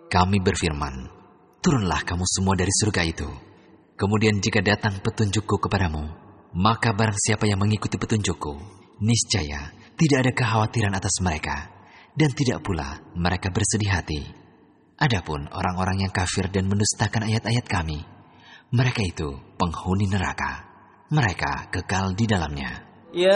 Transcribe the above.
Kami berfirman, turunlah kamu semua dari surga itu. Kemudian jika datang petunjukku kepadamu, maka barang siapa yang mengikuti petunjukku, niscaya tidak ada kekhawatiran atas mereka, dan tidak pula mereka bersedih hati. Adapun orang-orang yang kafir dan mendustakan ayat-ayat kami, mereka itu penghuni neraka. Mereka kekal di dalamnya.